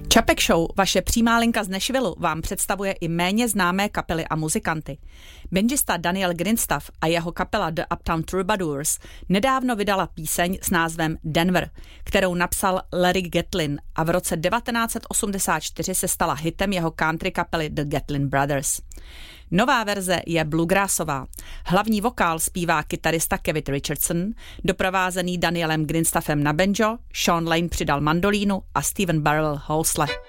Čapek Show, vaše přímá linka z Nashvillu, vám představuje i méně známé kapely a muzikanty. Banjista Daniel Grinstaff a jeho kapela The Uptown Troubadours nedávno vydala píseň s názvem Denver, kterou napsal Larry Gatlin a v roce 1984 se stala hitem jeho country kapely The Gatlin Brothers. Nová verze je bluegrassová. Hlavní vokál zpívá kytarista Kevin Richardson, doprovázený Danielem Grinstaffem na banjo, Sean Lane přidal mandolínu a Steven Burrell housle.